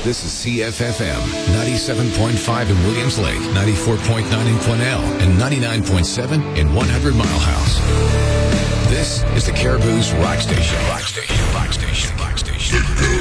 This is CFFM 97.5 in Williams Lake, 94.9 in Quesnel, and 99.7 in 100 Mile House. This is the Caribou's Rock Station. Rock Station. Rock Station. Rock Station.